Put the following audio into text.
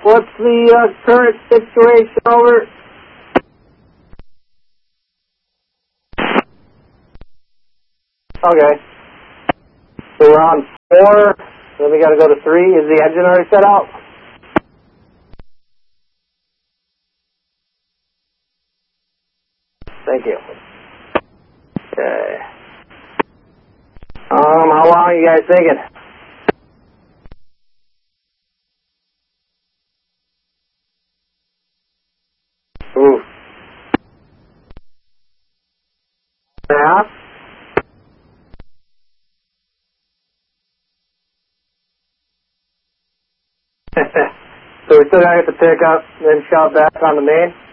What's the current situation over? Okay. So we're on 4, then we got to go to 3. Is the engine already set out? Thank you. Okay. How long are you guys thinking? Ooh. Yeah? So we still gotta get the pickup, then shove back on the main?